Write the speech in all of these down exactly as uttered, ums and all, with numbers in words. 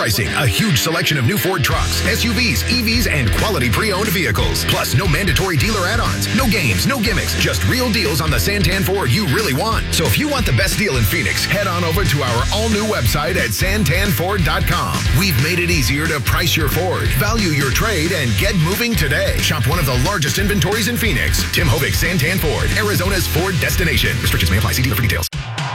pricing, a huge selection of new Ford trucks, S U Vs, E Vs, and quality pre-owned vehicles. Plus, no mandatory dealer add-ons, no games, no gimmicks, just real deals on the Santan Ford you really want. So if you want the best deal in Phoenix, head on over to our all-new website at santan ford dot com. We've made it easier to price your Ford, value your trade, and get moving today. Shop one of the largest inventories in Phoenix. Tim Hovick, Santan Ford, Arizona's Ford destination. Restrictions may apply. See dealer for details.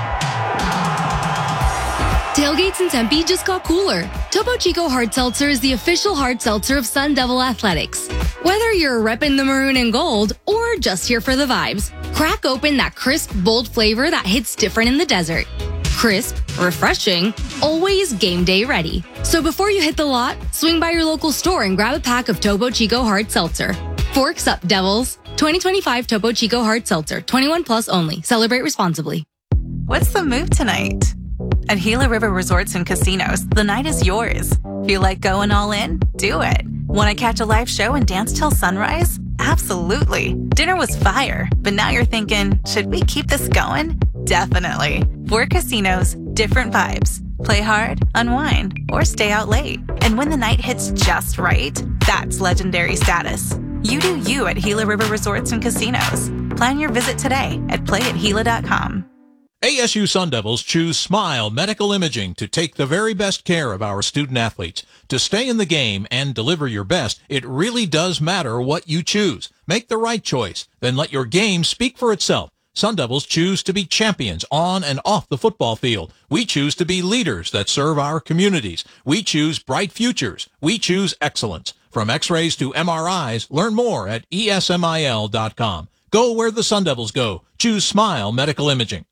Tailgates in Tempe just got cooler. Topo Chico Hard Seltzer is the official hard seltzer of Sun Devil Athletics. Whether you're repping the maroon and gold or just here for the vibes, crack open that crisp, bold flavor that hits different in the desert. Crisp, refreshing, always game day ready. So before you hit the lot, swing by your local store and grab a pack of Topo Chico Hard Seltzer. Forks up, Devils. twenty twenty-five Topo Chico Hard Seltzer. twenty-one plus only. Celebrate responsibly. What's the move tonight? At Gila River Resorts and Casinos, the night is yours. Feel like going all in? Do it. Want to catch a live show and dance till sunrise? Absolutely. Dinner was fire, but now you're thinking, should we keep this going? Definitely. Four casinos, different vibes. Play hard, unwind, or stay out late. And when the night hits just right, that's legendary status. You do you at Gila River Resorts and Casinos. Plan your visit today at play at gila dot com. A S U Sun Devils choose Smile Medical Imaging to take the very best care of our student athletes. To stay in the game and deliver your best, it really does matter what you choose. Make the right choice, then let your game speak for itself. Sun Devils choose to be champions on and off the football field. We choose to be leaders that serve our communities. We choose bright futures. We choose excellence. From x-rays to M R Is, learn more at E S M I L dot com. Go where the Sun Devils go. Choose Smile Medical Imaging.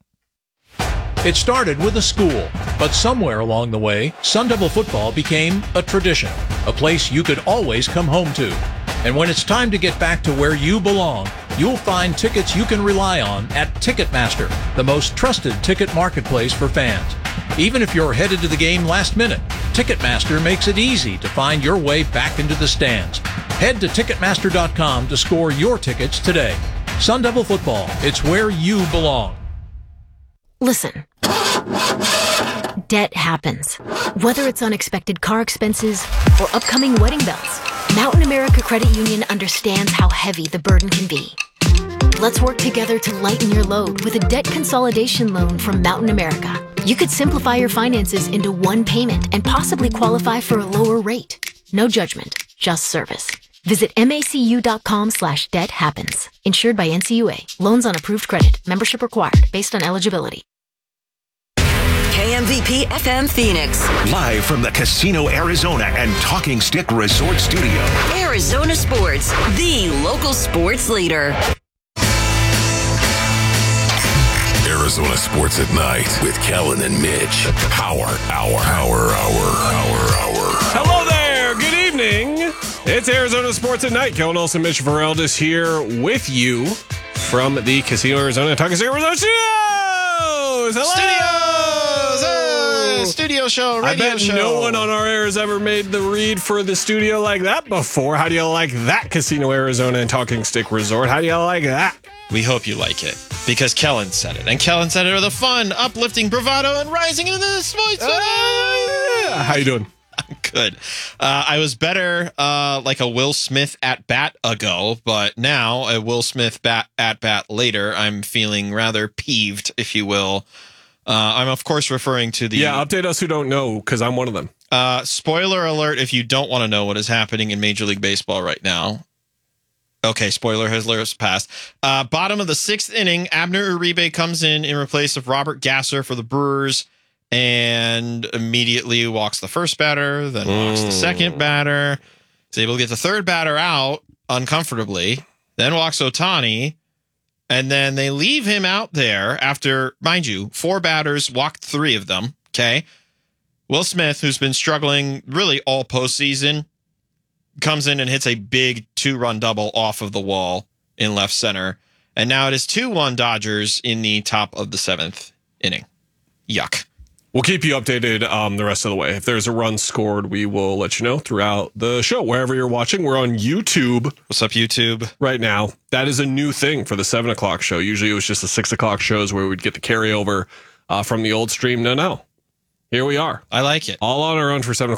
It started with a school, but somewhere along the way, Sun Devil football became a tradition, a place you could always come home to. And when it's time to get back to where you belong, you'll find tickets you can rely on at Ticketmaster, the most trusted ticket marketplace for fans. Even if you're headed to the game last minute, Ticketmaster makes it easy to find your way back into the stands. Head to Ticketmaster dot com to score your tickets today. Sun Devil football, it's where you belong. Listen. Debt happens. Whether it's unexpected car expenses or upcoming wedding bells, Mountain America Credit Union understands how heavy the burden can be. Let's work together to lighten your load with a debt consolidation loan from Mountain America. You could simplify your finances into one payment and possibly qualify for a lower rate. No judgment, just service. Visit macu.com slash debt happens. Insured by N C U A. Loans on approved credit. Membership required based on eligibility. K M V P F M Phoenix. Live from the Casino Arizona and Talking Stick Resort Studio. Arizona Sports, the local sports leader. Arizona Sports at Night with Kellen and Mitch. Power, hour, hour, hour, hour, hour. Hello there. Good evening. It's Arizona Sports at Night. Kellen Olson, Mitch Vareldis here with you from the Casino Arizona Talking Stick Resort Studios. Hello. Studios. Uh, studio show, radio I bet show. no one on our air has ever made the read for the studio like that before. How do you like that, Casino Arizona and Talking Stick Resort? How do you like that? We hope you like it because Kellen said it. And Kellen said it with a fun, uplifting bravado and rising into this voice. Uh, how you doing? I'm good. Uh, I was better uh, like a Will Smith at bat ago, but now a Will Smith bat at bat later, I'm feeling rather peeved, if you will. Uh, I'm, of course, referring to the... Yeah, update us who don't know, because I'm one of them. Uh, spoiler alert if you don't want to know what is happening in Major League Baseball right now. Okay, spoiler has passed. Uh, bottom of the sixth inning, Abner Uribe comes in in replace of Robert Gasser for the Brewers and immediately walks the first batter, then walks mm. the second batter. Is able to get the third batter out uncomfortably, then walks Ohtani, and then they leave him out there after, mind you, four batters, walked three of them, okay? Will Smith, who's been struggling really all postseason, comes in and hits a big two-run double off of the wall in left center. And now it is two one Dodgers in the top of the seventh inning. Yuck. We'll keep you updated um, the rest of the way. If there's a run scored, we will let you know throughout the show. Wherever you're watching, we're on YouTube. What's up, YouTube? Right now. That is a new thing for the seven o'clock show. Usually it was just the six o'clock shows where we'd get the carryover uh, from the old stream. No, no. Here we are. I like it. All on our own for seven o'clock.